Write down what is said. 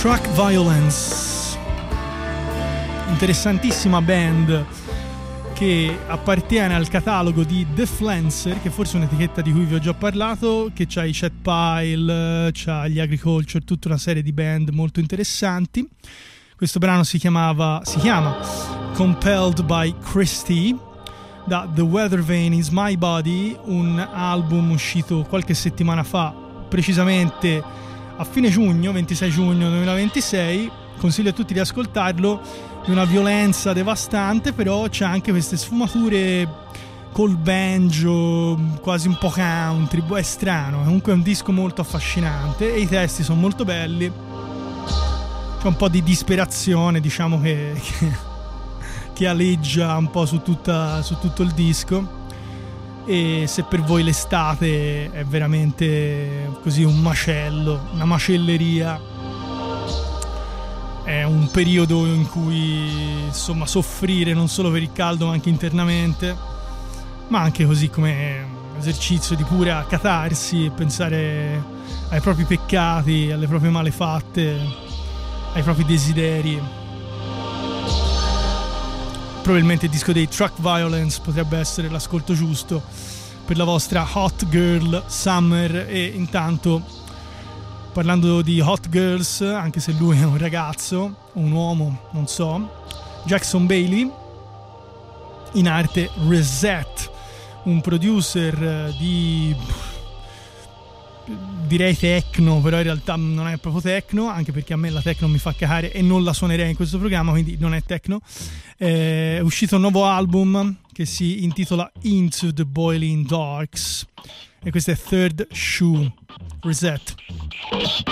Truck Violence, interessantissima band che appartiene al catalogo di The Flancer, che forse è un'etichetta di cui vi ho già parlato, che c'ha i Chet Pile, c'ha gli Agriculture, tutta una serie di band molto interessanti. Questo brano si chiama Compelled by Christie, da The Weather Vane Is My Body, un album uscito qualche settimana fa, precisamente a fine giugno, 26 giugno 2026. Consiglio a tutti di ascoltarlo, di una violenza devastante, però c'è anche queste sfumature col banjo, quasi un po' country, è strano, comunque è un disco molto affascinante e i testi sono molto belli. C'è un po' di disperazione, diciamo, che aleggia un po' su tutto il disco. E se per voi l'estate è veramente così un macello, una macelleria, è un periodo in cui insomma soffrire non solo per il caldo ma anche internamente, ma anche così come esercizio di pura catarsi e pensare ai propri peccati, alle proprie malefatte, ai propri desideri. Probabilmente il disco dei Truck Violence potrebbe essere l'ascolto giusto per la vostra Hot Girl Summer. E intanto, parlando di Hot Girls, anche se lui è un ragazzo, un uomo, non so, Jackson Bailey, in arte Reset, un producer di, direi techno, però in realtà non è proprio techno, anche perché a me la techno mi fa cagare e non la suonerei in questo programma, quindi non è techno. È uscito un nuovo album che si intitola Into the Boiling Darks e questo è Third Shoe, Reset.